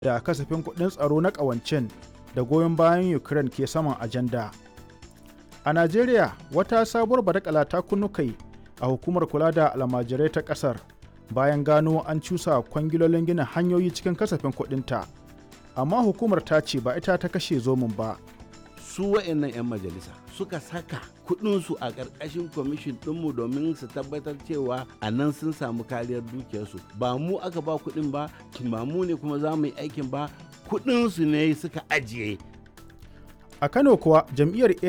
da kasafin kuɗin tsaro na ƙawancen da goyon bayan Ukraine ke saman ajanda. A Najeriya, wata sabuwar badakala ta kunnu kai a hukumar kula da almajirai ta ƙasar bayan gano an cusa kwangilolin gina hanyoyi cikin kasafin kuɗinta. Amma hukumar ta ce ba ita ta kashe zomin ba. Su wa'annan 'yan majalisa suka saka kudinsu a ƙarƙashin kwamishin ɗinmu domin su tabbatar cewa a nan sun samu kariyar dukiyarsu. Ba mu aka ba kuɗin ba mu ne kuma za mu yi aikin ba, kuɗinsu ne suka ajiye. A Kano kuwa jam'iyyar